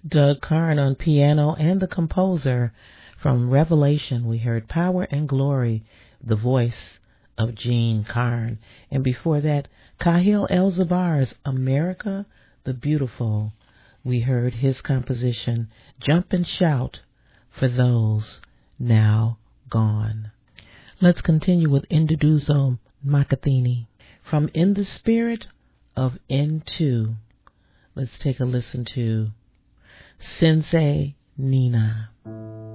Doug Karn on piano and the composer. From Revelation, we heard Power and Glory, the voice of Gene Karn. And before that, Kahil El-Zabar's America the Beautiful. We heard his composition, Jump and Shout for Those Now Gone. Let's continue with Induduzo Makathini. From In the Spirit of Into, let's take a listen to Sensei Nina.